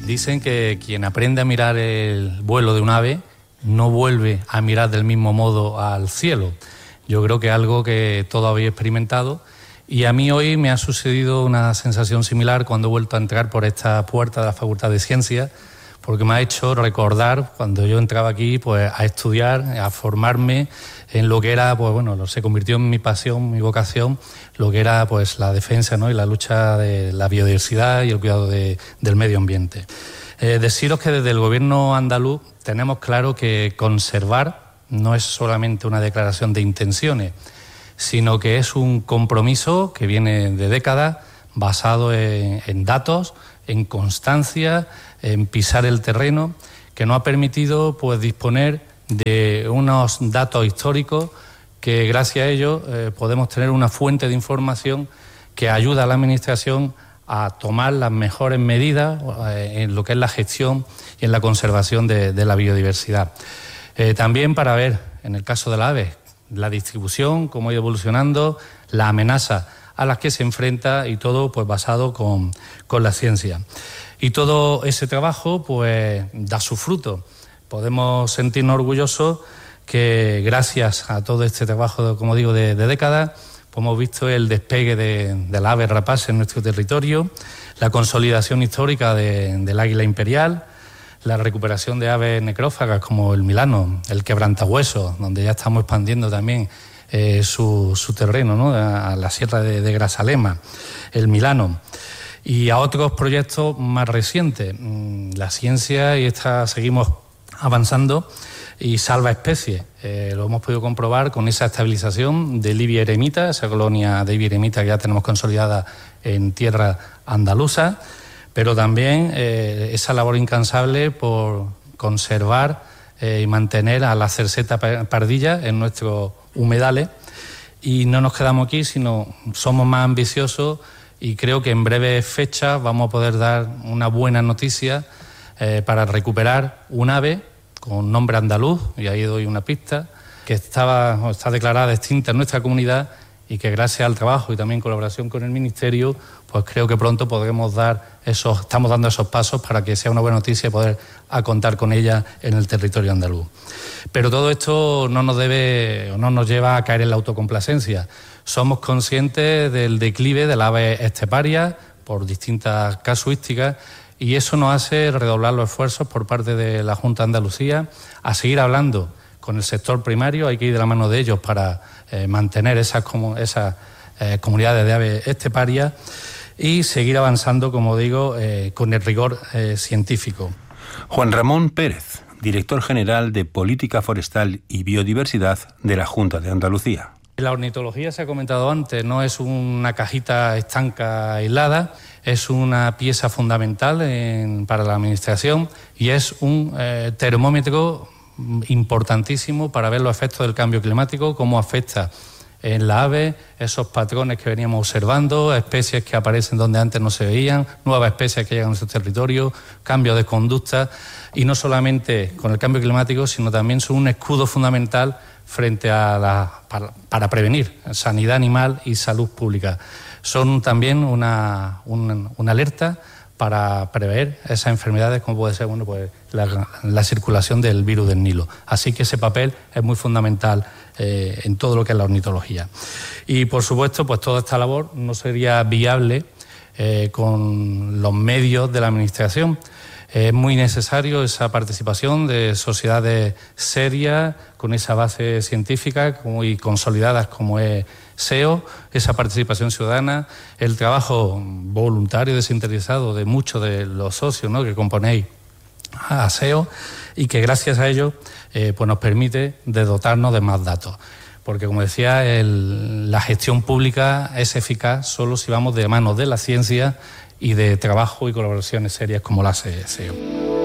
Dicen que quien aprende a mirar el vuelo de un ave no vuelve a mirar del mismo modo al cielo. Yo creo que es algo que todos habéis experimentado, y a mí hoy me ha sucedido una sensación similar cuando he vuelto a entrar por esta puerta de la Facultad de Ciencias, porque me ha hecho recordar cuando yo entraba aquí pues a estudiar, a formarme en lo que era, pues bueno, se convirtió en mi pasión, mi vocación, lo que era pues la defensa, ¿no?, y la lucha de la biodiversidad y el cuidado del medio ambiente. Deciros que desde el Gobierno andaluz tenemos claro que conservar no es solamente una declaración de intenciones, sino que es un compromiso que viene de décadas, basado en datos, en constancia, en pisar el terreno, que nos ha permitido pues disponer de unos datos históricos que gracias a ellos podemos tener una fuente de información que ayuda a la Administración a tomar las mejores medidas en lo que es la gestión y en la conservación de la biodiversidad. También para ver, en el caso de las aves, la distribución, cómo ha ido evolucionando, la amenaza a las que se enfrenta, y todo pues basado con la ciencia. Y todo ese trabajo pues da su fruto. Podemos sentirnos orgullosos que gracias a todo este trabajo, como digo, de décadas, pues hemos visto el despegue de la ave rapaz en nuestro territorio, la consolidación histórica del águila imperial, la recuperación de aves necrófagas como el milano, el quebrantahuesos, donde ya estamos expandiendo también su terreno, ¿no?, a la sierra de Grazalema, el milano, y a otros proyectos más recientes. La ciencia, y seguimos avanzando, y salva especies. Lo hemos podido comprobar con esa estabilización de Libia eremita, esa colonia de Libia eremita que ya tenemos consolidada en tierra andaluza, pero también esa labor incansable por conservar y mantener a la cerceta pardilla en nuestros humedales. Y no nos quedamos aquí, sino somos más ambiciosos, y creo que en breves fechas vamos a poder dar una buena noticia para recuperar un ave con nombre andaluz, y ahí doy una pista, que está declarada extinta en nuestra comunidad, y que gracias al trabajo y también colaboración con el Ministerio, pues creo que pronto podremos estamos dando esos pasos para que sea una buena noticia y poder contar con ella en el territorio andaluz. Pero todo esto no nos lleva a caer en la autocomplacencia. Somos conscientes del declive de las aves esteparias por distintas casuísticas, y eso nos hace redoblar los esfuerzos por parte de la Junta de Andalucía a seguir hablando con el sector primario. Hay que ir de la mano de ellos para mantener esas comunidades de aves esteparias y seguir avanzando, como digo, con el rigor científico. Juan Ramón Pérez, director general de Política Forestal y Biodiversidad de la Junta de Andalucía. La ornitología, se ha comentado antes, no es una cajita estanca aislada, es una pieza fundamental para la Administración, y es un termómetro importantísimo para ver los efectos del cambio climático, cómo afecta en la ave, esos patrones que veníamos observando, especies que aparecen donde antes no se veían, nuevas especies que llegan a nuestro territorio, cambios de conducta, y no solamente con el cambio climático, sino también son un escudo fundamental frente a para prevenir sanidad animal y salud pública. Son también una alerta para prever esas enfermedades, como puede ser la circulación del virus del Nilo. Así que ese papel es muy fundamental en todo lo que es la ornitología. Y por supuesto, pues toda esta labor no sería viable con los medios de la Administración. Es muy necesario esa participación de sociedades serias, con esa base científica y consolidadas como es SEO, esa participación ciudadana, el trabajo voluntario desinteresado de muchos de los socios, ¿no?, que componéis a SEO, y que gracias a ello pues nos permite dotarnos de más datos. Porque, como decía, la gestión pública es eficaz solo si vamos de manos de la ciencia y de trabajo y colaboraciones serias como la SEO.